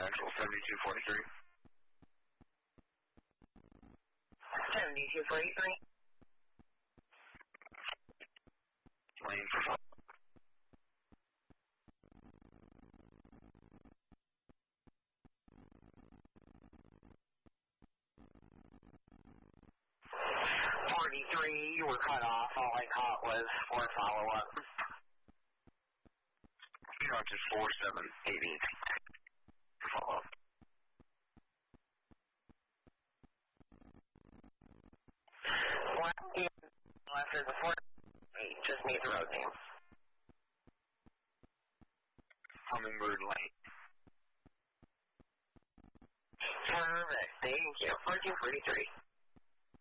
Central 7243. 7243. Lane for 43, you were cut off. All I caught was for follow-up. Charges 4780 for follow-up. After the 4, just need the road name. Hummingbird Lane. Perfect. Thank you. 1443.